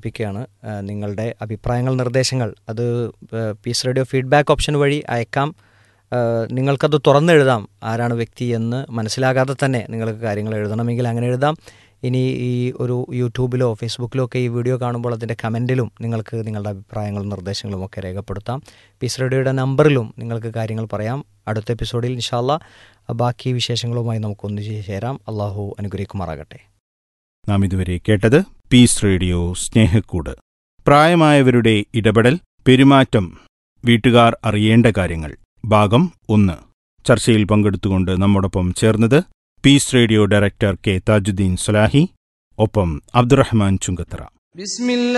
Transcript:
സൂചിപ്പിക്കുകയാണ്. നിങ്ങളുടെ അഭിപ്രായങ്ങൾ, നിർദ്ദേശങ്ങൾ അത് പീസ് റേഡിയോ ഫീഡ്ബാക്ക് ഓപ്ഷൻ വഴി അയക്കാം. നിങ്ങൾക്കത് തുറന്നെഴുതാം. ആരാണ് വ്യക്തി എന്ന് മനസ്സിലാകാതെ തന്നെ നിങ്ങൾക്ക് കാര്യങ്ങൾ എഴുതണമെങ്കിൽ അങ്ങനെ എഴുതാം. ഇനി ഈ ഒരു യൂട്യൂബിലോ ഫേസ്ബുക്കിലോ ഒക്കെ ഈ വീഡിയോ കാണുമ്പോൾ അതിൻ്റെ കമൻറ്റിലും നിങ്ങൾക്ക് നിങ്ങളുടെ അഭിപ്രായങ്ങളും നിർദ്ദേശങ്ങളും ഒക്കെ രേഖപ്പെടുത്താം. പീസ് റേഡിയോയുടെ നമ്പറിലും നിങ്ങൾക്ക് കാര്യങ്ങൾ പറയാം. അടുത്ത എപ്പിസോഡിൽ ഇൻഷാ അല്ലാഹ് ബാക്കി വിശേഷങ്ങളുമായി നമുക്കൊന്ന് ചേരാം. അള്ളാഹു അനുഗ്രഹിക്കുമാറാകട്ടെ. നാം ഇതുവരെ കേട്ടത് പീസ് റേഡിയോ സ്നേഹക്കൂട്. പ്രായമായവരുടെ ഇടപെടൽ, പെരുമാറ്റം, വീട്ടുകാർ അറിയേണ്ട കാര്യങ്ങൾ, ഭാഗം 1. ചർച്ചയിൽ പങ്കെടുത്തുകൊണ്ട് നമ്മോടൊപ്പം ചേർന്നത് piece radio director K Thajudheen സ്വലാഹി, ഒപ്പം അബ്ദുറഹ്മാൻ ചുങ്കത്തറ.